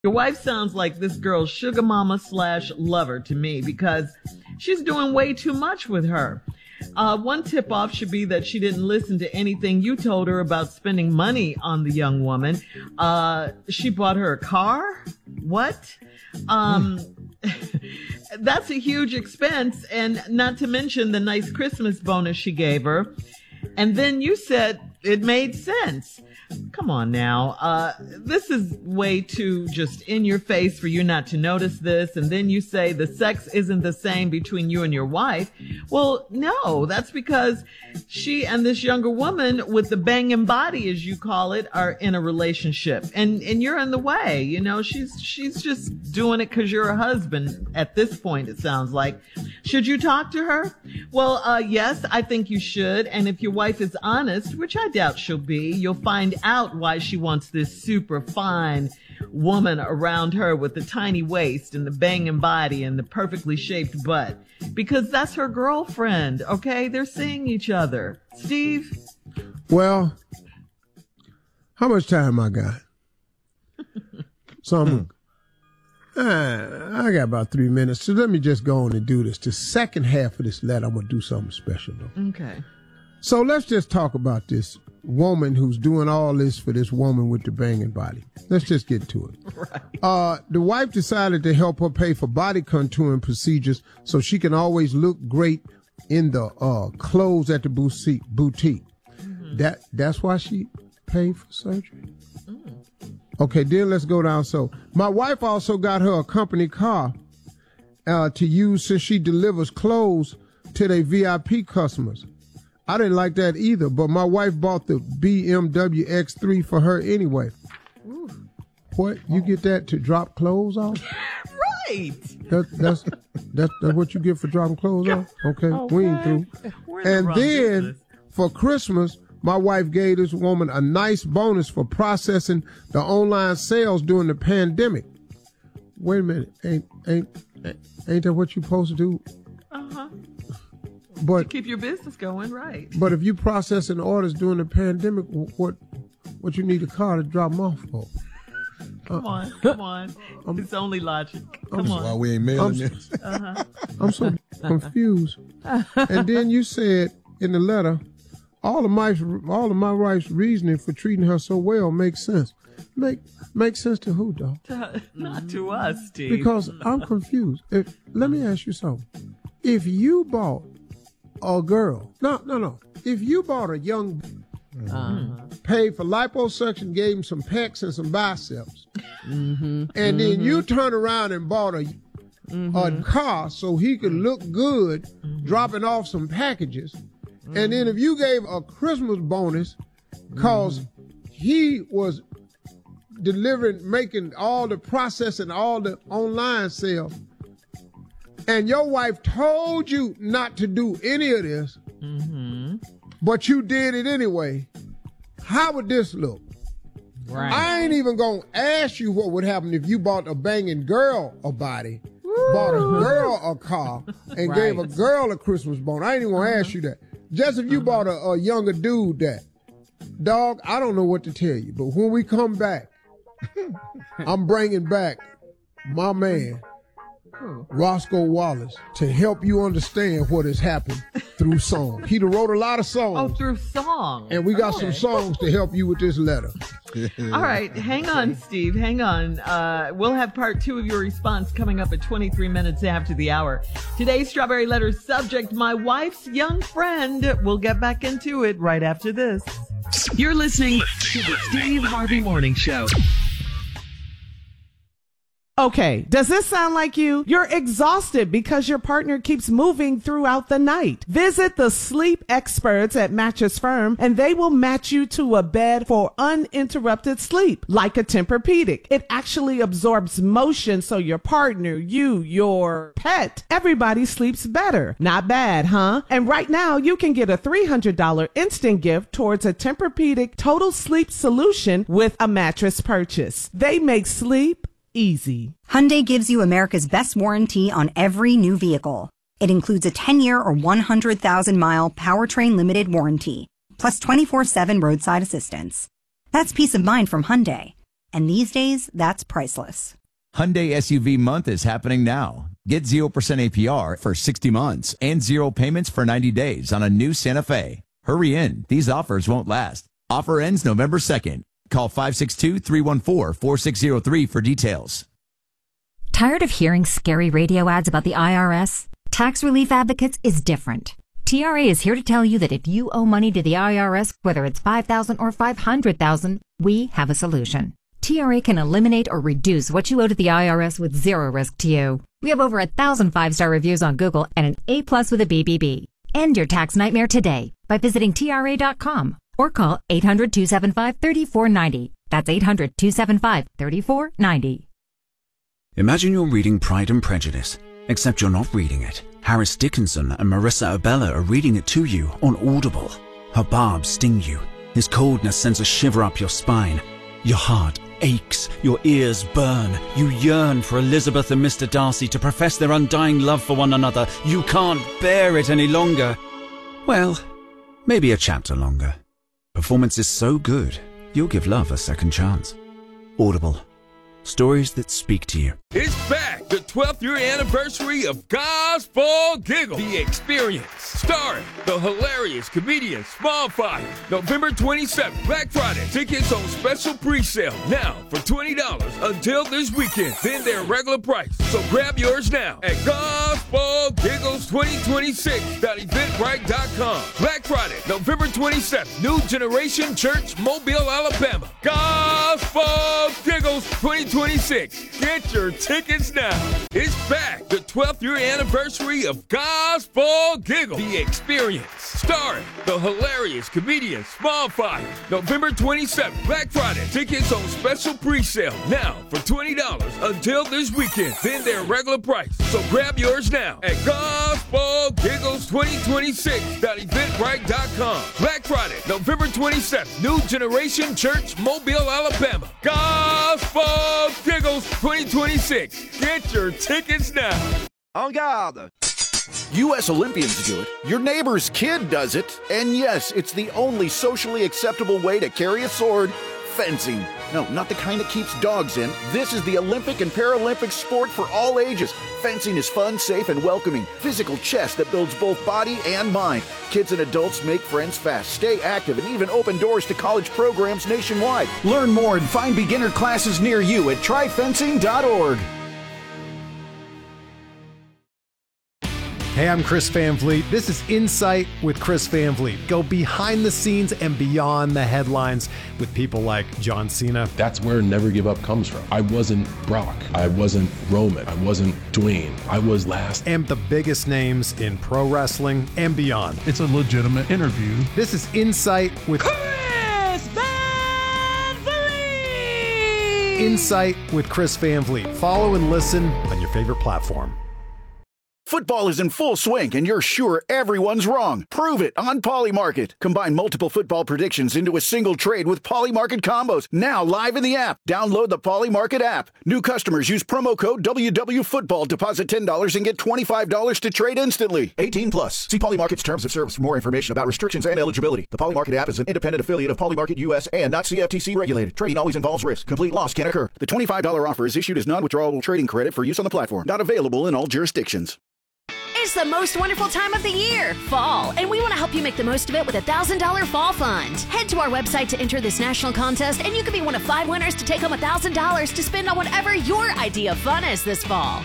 Your wife sounds like this girl's sugar mama / lover to me because she's doing way too much with her. One tip-off should be that she didn't listen to anything you told her about spending money on the young woman. She bought her a car? What? That's a huge expense, and not to mention the nice Christmas bonus she gave her. And then you said it made sense. Come on now. This is way too just in your face for you not to notice this. And then you say the sex isn't the same between you and your wife. Well, no, that's because she and this younger woman with the banging body, as you call it, are in a relationship. And you're in the way. You know, she's just doing it because you're her husband at this point, it sounds like. Should you talk to her? Well, yes, I think you should. And if your wife is honest, which I doubt she'll be, you'll find out why she wants this super fine woman around her with the tiny waist and the banging body and the perfectly shaped butt. Because that's her girlfriend, okay? They're seeing each other. Steve? Well, how much time I got? I got about 3 minutes, so let me just go on and do this. The second half of this letter, I'm going to do something special, though. Okay. So let's just talk about this woman who's doing all this for this woman with the banging body. Let's just get to it. Right. The wife decided to help her pay for body contouring procedures so she can always look great in the clothes at the boutique. Mm-hmm. That's why she paid for surgery. Okay, then let's go down. So my wife also got her a company car to use since she delivers clothes to their VIP customers. I didn't like that either, but my wife bought the BMW X3 for her anyway. Ooh. What? You get that to drop clothes off? Right. That's what you get for dropping clothes off? Okay, we ain't through. And then for Christmas, my wife gave this woman a nice bonus for processing the online sales during the pandemic. Wait a minute. Ain't that what you supposed to do? Uh-huh. But to keep your business going, right. But if you processing orders during the pandemic, what you need a car to drop them off for? Come on. It's only logic. Come on. Why we ain't mailing this? I'm so confused. And then you said in the letter, all of my wife's reasoning for treating her so well makes sense. Make sense to who, dog? Not to us, Steve. Because I'm confused. Let me ask you something. If you bought a girl, no. If you bought a young, paid for liposuction, gave him some pecs and some biceps, and then you turn around and bought a car so he could look good, dropping off some packages, and then if you gave a Christmas bonus, cause he was delivering, making all the processing, all the online sales, and your wife told you not to do any of this, but you did it anyway, how would this look? Right. I ain't even gonna ask you what would happen if you bought a banging girl a body, bought a girl a car, and gave a girl a Christmas bonus. I ain't even gonna ask you that. Just if you bought a younger dude that. Dog, I don't know what to tell you, but when we come back, I'm bringing back my man, Roscoe Wallace, to help you understand what has happened through song. He wrote a lot of songs. Oh, through song. And we got some songs to help you with this letter. All right. Hang on, Steve. Hang on. We'll have part 2 of your response coming up at 23 minutes after the hour. Today's Strawberry Letter subject, my wife's young friend. We'll get back into it right after this. You're listening to the Steve Harvey Morning Show. Okay, does this sound like you? You're exhausted because your partner keeps moving throughout the night. Visit the sleep experts at Mattress Firm and they will match you to a bed for uninterrupted sleep, like a Tempur-Pedic. It actually absorbs motion so your partner, you, your pet, everybody sleeps better. Not bad, huh? And right now you can get a $300 instant gift towards a Tempur-Pedic total sleep solution with a mattress purchase. They make sleep easy. Hyundai gives you America's best warranty on every new vehicle. It includes a 10-year or 100,000-mile powertrain limited warranty, plus 24/7 roadside assistance. That's peace of mind from Hyundai. And these days, that's priceless. Hyundai SUV month is happening now. Get 0% APR for 60 months and 0 payments for 90 days on a new Santa Fe. Hurry in. These offers won't last. Offer ends November 2nd. Call 562-314-4603 for details. Tired of hearing scary radio ads about the IRS? Tax Relief Advocates is different. TRA is here to tell you that if you owe money to the IRS, whether it's $5,000 or $500,000, we have a solution. TRA can eliminate or reduce what you owe to the IRS with zero risk to you. We have over 1,000 5-star reviews on Google and an A+ with a BBB. End your tax nightmare today by visiting TRA.com or call 800-275-3490. That's 800-275-3490. Imagine you're reading Pride and Prejudice, except you're not reading it. Harris Dickinson and Marissa Abella are reading it to you on Audible. Her barbs sting you. His coldness sends a shiver up your spine. Your heart aches, your ears burn. You yearn for Elizabeth and Mr. Darcy to profess their undying love for one another. You can't bear it any longer. Well, maybe a chapter longer. Performance is so good, you'll give love a second chance. Audible. Stories that speak to you. It's back, the 12th year anniversary of Gospel Giggle, The Experience, starring the hilarious comedian Small Fire. November 27th, Black Friday. Tickets on special pre-sale now for $20 until this weekend. Then they're regular price. So grab yours now at GospelGiggles2026.eventbrite.com. Black Friday, November 27th, New Generation Church, Mobile, Alabama. Gospel Giggles 2026. Get your tickets now. It's back, the 12th year anniversary of Gospel Giggle, The Experience, starring the hilarious comedian Small Fire. November 27th, Black Friday. Tickets on special pre-sale now for $20 until this weekend. Then they're regular price. So grab yours now at GospelGiggles2026.eventbrite.com. Black Friday, November 27th, New Generation Church, Mobile, Alabama. Gospel Giggles 2026. Get your tickets now. En garde! U.S. Olympians do it, your neighbor's kid does it, and yes, it's the only socially acceptable way to carry a sword: fencing. No, not the kind that keeps dogs in. This is the Olympic and Paralympic sport for all ages. Fencing is fun, safe, and welcoming. Physical chess that builds both body and mind. Kids and adults make friends fast, stay active, and even open doors to college programs nationwide. Learn more and find beginner classes near you at tryfencing.org. Hey, I'm Chris Van Vliet. This is Insight with Chris Van Vliet. Go behind the scenes and beyond the headlines with people like John Cena. That's where Never Give Up comes from. I wasn't Brock. I wasn't Roman. I wasn't Dwayne. I was last. And the biggest names in pro wrestling and beyond. It's a legitimate interview. This is Insight with Chris Van Vliet! Insight with Chris Van Vliet. Follow and listen on your favorite platform. Football is in full swing, and you're sure everyone's wrong. Prove it on Polymarket. Combine multiple football predictions into a single trade with Polymarket combos. Now live in the app. Download the Polymarket app. New customers use promo code WWFootball. Deposit $10 and get $25 to trade instantly. 18 plus. See Polymarket's terms of service for more information about restrictions and eligibility. The Polymarket app is an independent affiliate of Polymarket US and not CFTC regulated. Trading always involves risk. Complete loss can occur. The $25 offer is issued as non-withdrawable trading credit for use on the platform. Not available in all jurisdictions. It's the most wonderful time of the year, fall, and we want to help you make the most of it with a $1,000 fall fund. Head to our website to enter this national contest, and you could be one of 5 winners to take home $1,000 to spend on whatever your idea of fun is this fall.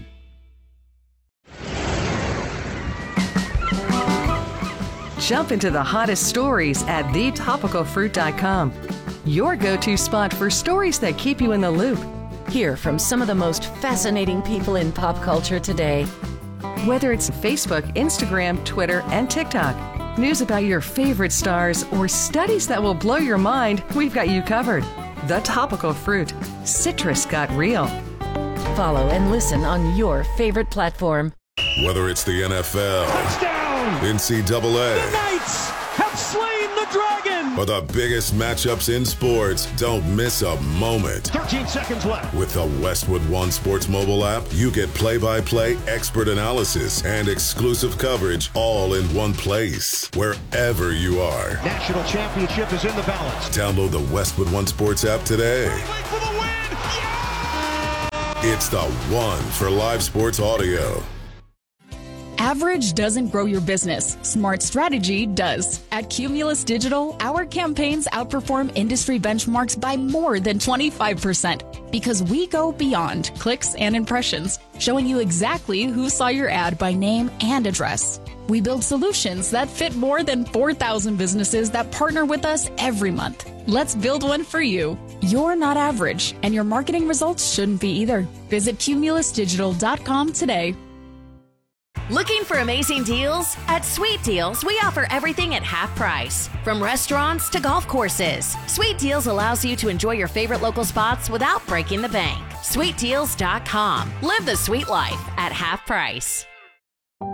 Jump into the hottest stories at thetopicalfruit.com. Your go-to spot for stories that keep you in the loop. Hear from some of the most fascinating people in pop culture today. Whether it's Facebook, Instagram, Twitter, and TikTok, news about your favorite stars, or studies that will blow your mind, we've got you covered. The Topical Fruit. Citrus got real. Follow and listen on your favorite platform. Whether it's the NFL, touchdown, NCAA, the Knights have slain the dragon, For the biggest matchups in sports, don't miss a moment. 13 seconds left. With the Westwood One Sports mobile app, you get play-by-play expert analysis and exclusive coverage all in one place, wherever you are. National championship is in the balance. Download the Westwood One Sports app today. For the win! Yeah! It's the one for live sports audio. Average doesn't grow your business. Smart strategy does. At Cumulus Digital, our campaigns outperform industry benchmarks by more than 25% because we go beyond clicks and impressions, showing you exactly who saw your ad by name and address. We build solutions that fit more than 4,000 businesses that partner with us every month. Let's build one for you. You're not average, and your marketing results shouldn't be either. Visit cumulusdigital.com today. Looking for amazing deals? At Sweet Deals, we offer everything at half price. From restaurants to golf courses, Sweet Deals allows you to enjoy your favorite local spots without breaking the bank. SweetDeals.com. Live the sweet life at half price.